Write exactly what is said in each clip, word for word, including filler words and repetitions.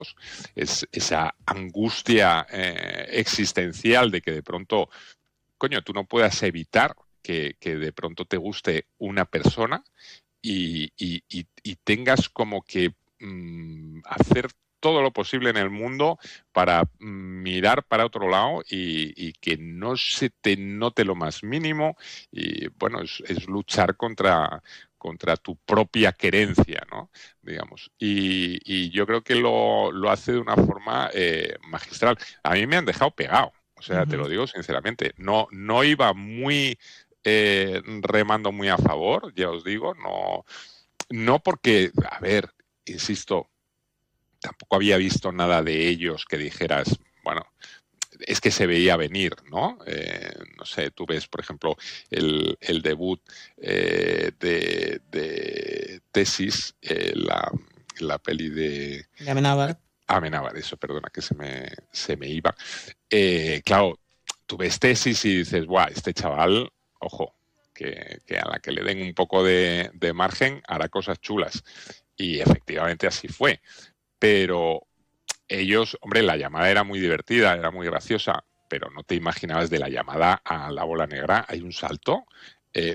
es esa angustia eh, existencial de que de pronto, coño, tú no puedas evitar que, que de pronto te guste una persona y, y, y, y tengas como que mmm, hacer todo lo posible en el mundo para mirar para otro lado y, y que no se te note lo más mínimo. Y bueno, es, es luchar contra, contra tu propia querencia, ¿no? Digamos. Y, y yo creo que lo, lo hace de una forma eh, magistral. A mí me han dejado pegado. O sea, te Ujú. lo digo sinceramente. No, no iba muy eh, remando muy a favor, ya os digo. No, no porque, a ver, insisto, tampoco había visto nada de ellos que dijeras, bueno, es que se veía venir, ¿no? Eh, no sé, tú ves, por ejemplo, el, el debut eh, de, de Tesis, eh, la, la peli de De Amenábar. Amenábar, eso, perdona, que se me, se me iba. Eh, claro, tú ves Tesis y dices, guau, este chaval, ojo, que, que a la que le den un poco de, de margen hará cosas chulas. Y efectivamente así fue. Pero ellos, hombre, la llamada era muy divertida, era muy graciosa, pero no te imaginabas de la llamada a la bola negra, hay un salto eh,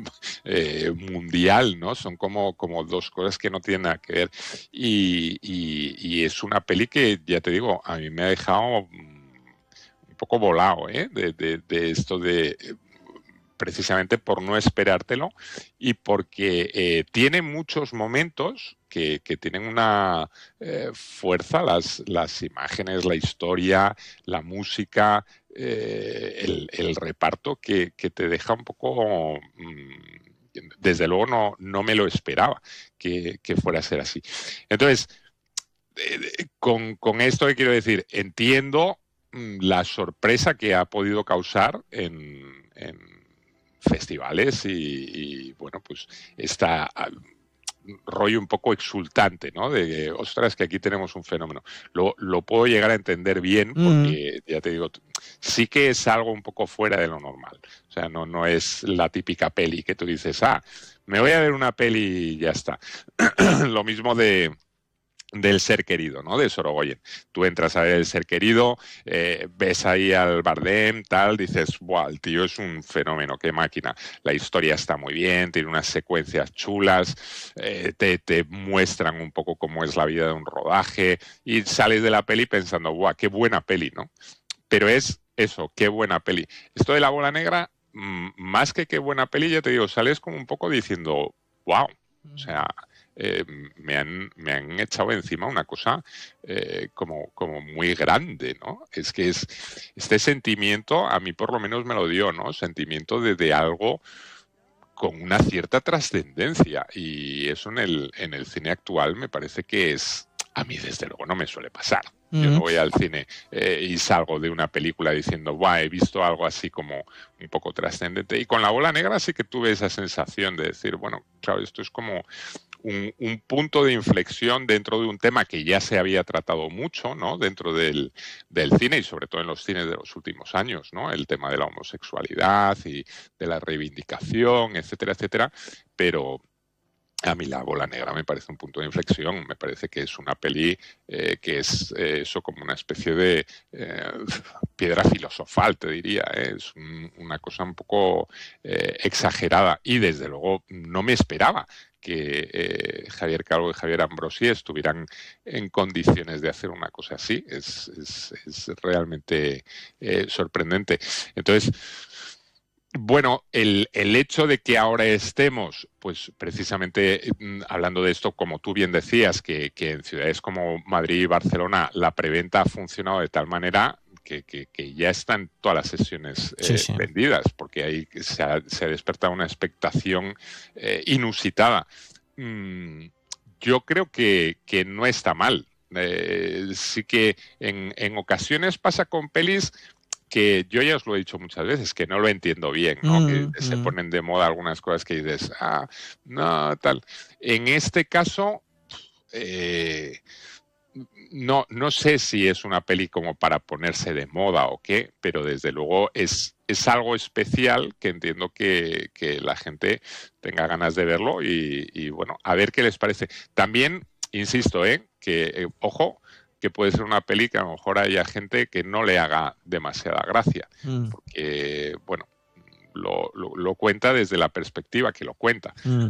eh, mundial, ¿no? Son como, como dos cosas que no tienen nada que ver. Y, y, y es una peli que, ya te digo, a mí me ha dejado un poco volado, ¿eh? De, de, de esto de precisamente por no esperártelo y porque eh, tiene muchos momentos que, que tienen una eh, fuerza, las, las imágenes, la historia, la música, eh, el, el, reparto que, que, te deja un poco... Mmm, desde luego no, no me lo esperaba que, que fuera a ser así. Entonces, eh, con, con esto que quiero decir, entiendo mmm, la sorpresa que ha podido causar en, en festivales y, y, bueno, pues esta rollo un poco exultante, ¿no? De que, ostras, que aquí tenemos un fenómeno. Lo, lo puedo llegar a entender bien Mm. porque, ya te digo, sí que es algo un poco fuera de lo normal. O sea, no, no es la típica peli que tú dices, ah, me voy a ver una peli y ya está. Lo mismo de... del Ser Querido, ¿no? De Sorogoyen. Tú entras a ver El Ser Querido, eh, ves ahí al Bardem, tal, dices, ¡buah! El tío es un fenómeno, qué máquina. La historia está muy bien, tiene unas secuencias chulas, eh, te, te muestran un poco cómo es la vida de un rodaje y sales de la peli pensando, ¡buah! Qué buena peli, ¿no? Pero es eso, qué buena peli. Esto de La Bola Negra, mmm, más que qué buena peli, ya te digo, sales como un poco diciendo, ¡wow! O sea, eh, me, han, me han echado encima una cosa eh, como, como muy grande, ¿no? Es que es este sentimiento, a mí por lo menos me lo dio, ¿no? Sentimiento de, de algo con una cierta trascendencia y eso en el, en el cine actual me parece que es, a mí desde luego no me suele pasar. Yo no Mm. voy al cine eh, y salgo de una película diciendo, ¡buah! He visto algo así como un poco trascendente. Y con La Bola Negra sí que tuve esa sensación de decir, bueno, claro, esto es como un, un punto de inflexión dentro de un tema que ya se había tratado mucho, ¿no? Dentro del, del cine y sobre todo en los cines de los últimos años, ¿no? El tema de la homosexualidad y de la reivindicación, etcétera, etcétera. Pero a mí La Bola Negra me parece un punto de inflexión, me parece que es una peli eh, que es eh, eso como una especie de eh, piedra filosofal, te diría, ¿eh? Es un, una cosa un poco eh, exagerada y desde luego no me esperaba que eh, Javier Calvo y Javier Ambrosi estuvieran en condiciones de hacer una cosa así. Es, es, es realmente eh, sorprendente. Entonces, bueno, el, el hecho de que ahora estemos, pues precisamente mm, hablando de esto, como tú bien decías, que, que en ciudades como Madrid y Barcelona la preventa ha funcionado de tal manera que, que, que ya están todas las sesiones Sí, eh, sí. vendidas, porque ahí se ha, se ha despertado una expectación eh, inusitada. Mm, yo creo que, que no está mal. Eh, sí que en, en ocasiones pasa con pelis que yo ya os lo he dicho muchas veces, que no lo entiendo bien, ¿no? Que Mm, se mm. ponen de moda algunas cosas que dices, ah, no, tal. En este caso, eh, no, no sé si es una peli como para ponerse de moda o qué, pero desde luego es, es algo especial que entiendo que, que la gente tenga ganas de verlo y, y, bueno, a ver qué les parece. También, insisto, ¿eh? Que, eh, ojo, que puede ser una peli que a lo mejor haya gente que no le haga demasiada gracia, mm. porque, bueno, lo, lo, lo cuenta desde la perspectiva que lo cuenta. Mm.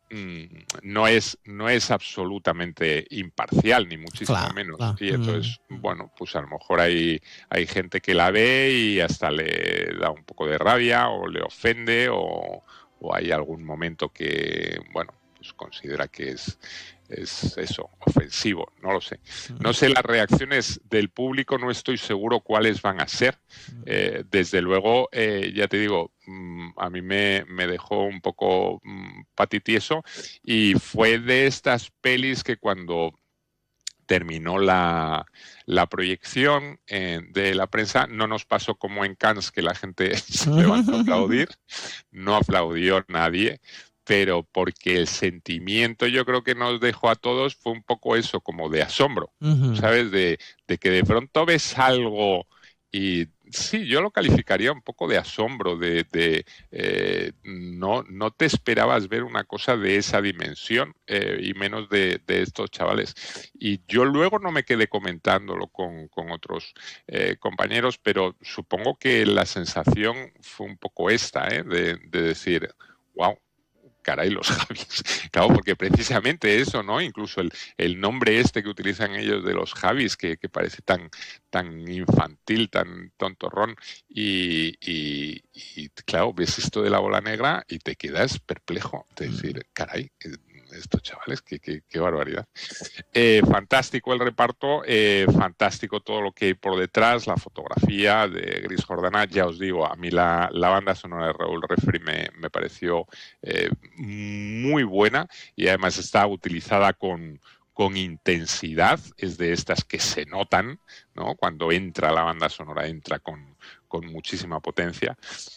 No es, no es absolutamente imparcial, ni muchísimo clar, menos. Clar. Y entonces, mm. bueno, pues a lo mejor hay, hay gente que la ve y hasta le da un poco de rabia o le ofende o, o hay algún momento que, bueno, pues considera que es, es eso, ofensivo, no lo sé. No sé las reacciones del público, no estoy seguro cuáles van a ser. Eh, desde luego, eh, ya te digo, mmm, a mí me, me dejó un poco mmm, patitieso y fue de estas pelis que cuando terminó la, la proyección eh, de la prensa, no nos pasó como en Cannes, que la gente se levantó a aplaudir, no aplaudió nadie, pero porque el sentimiento yo creo que nos dejó a todos fue un poco eso, como de asombro, uh-huh. ¿sabes? De, de que de pronto ves algo y sí, yo lo calificaría un poco de asombro, de, de eh, no, no te esperabas ver una cosa de esa dimensión eh, y menos de, de estos chavales. Y yo luego no me quedé comentándolo con, con otros eh, compañeros, pero supongo que la sensación fue un poco esta, ¿eh? de, de decir, wow. Caray, los Javis. Claro, porque precisamente eso, ¿no? Incluso el, el nombre este que utilizan ellos de los Javis, que, que parece tan, tan infantil, tan tontorrón. Y, y, y, claro, ves esto de la bola negra y te quedas perplejo. De decir, caray, estos chavales, qué, qué, qué barbaridad. Eh, fantástico el reparto, eh, fantástico todo lo que hay por detrás, la fotografía de Gris Jordana. Ya os digo, a mí la, la banda sonora de Raúl Refri me, me pareció eh, muy buena y además está utilizada con, con intensidad, es de estas que se notan, ¿no? Cuando entra la banda sonora, entra con, con muchísima potencia.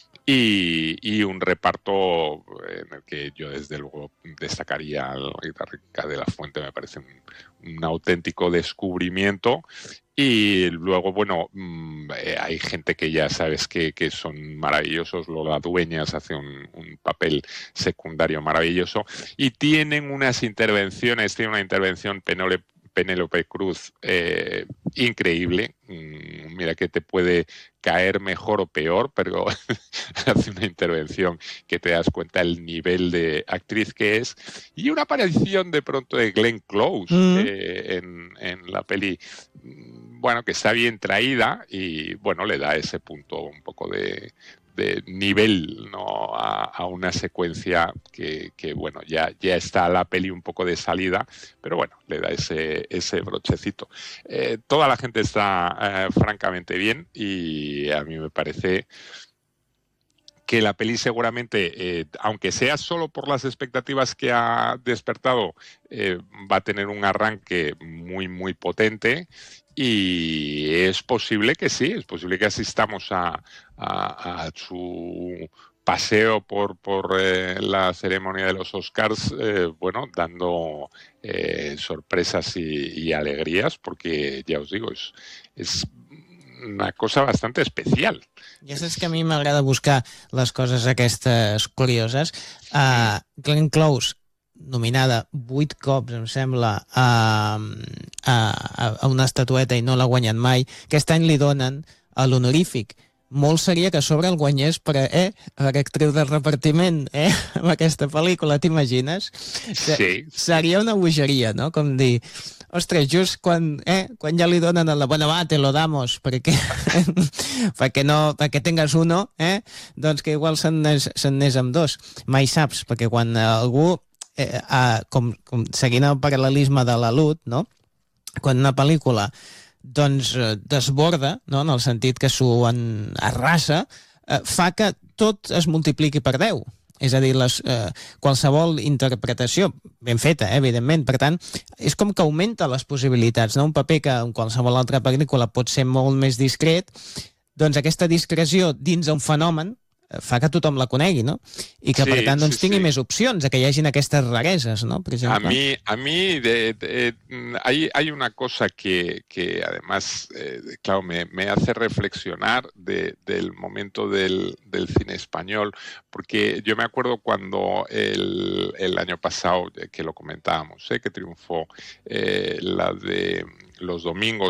Y, y un reparto en el que yo desde luego destacaría al guitarrista de la Fuente, me parece un, un auténtico descubrimiento. Y luego, bueno, mmm, eh, hay gente que ya sabes que, que son maravillosos. Lola Dueñas hace un, un papel secundario maravilloso y tienen unas intervenciones, tiene una intervención Penélope Penélope Cruz eh, increíble. Mm, mira que te puede caer mejor o peor, pero hace una intervención que te das cuenta el nivel de actriz que es. Y una aparición de pronto de Glenn Close mm. eh, en, en la peli, bueno, que está bien traída y bueno, le da ese punto un poco de... de nivel, ¿no? a, a una secuencia que, que bueno, ya, ya está la peli un poco de salida, pero bueno, le da ese, ese brochecito. Eh, toda la gente está eh, francamente bien y a mí me parece que la peli seguramente, eh, aunque sea solo por las expectativas que ha despertado, eh, va a tener un arranque muy, muy potente. Y es posible que sí, es posible que asistamos a, a, a su paseo por, por eh, la ceremonia de los Oscars, eh, bueno, dando eh, sorpresas y, y alegrías, porque ya os digo, es, es una cosa bastante especial. Ja saps que a mi m'agrada buscar les coses aquestes curioses. Uh, Glenn Close, nominada vuit cops, em sembla, a, a, a una estatueta i no l'ha guanyat mai. Aquest any li donen a l'honorífic. Molt seria que a sobre el guanyés per, eh, per actriu de repartiment, eh, amb aquesta pel·lícula, t'imagines? Sí. Seria una bogeria, no? Com dir, ostres, just quan, eh, quan ja li donen a la... Bueno, va, te lo damos, perquè, perquè, no, perquè tengas uno, eh, doncs que igual se'n n'és amb dos. Mai saps, perquè quan algú... Eh, eh, com, com seguint el paral·lelisme de la Lut, no? Quan una pel·lícula doncs eh, desborda, no? En el sentit que s'ho arrasa, eh, fa que tot es multipliqui per deu. És a dir, les, eh, qualsevol interpretació, ben feta, eh, evidentment, per tant, és com que augmenta les possibilitats, no? Un paper que en qualsevol altra pel·lícula pot ser molt més discret, doncs aquesta discreció dins un fenomen fa que tothom la conegui, no? I que, Sí, per tant, doncs, sí, tingui sí. més opcions, que hi hagin aquestes rareses, ¿no? Por A ejemplo. mí, a mí de, de, mm, hay, hay una cosa que, que además, eh, claro, me, me hace reflexionar de, del momento del, del cine español, porque yo me acuerdo cuando el, el año pasado, eh, que lo comentábamos, eh, que triunfó eh, la de Los Domingos,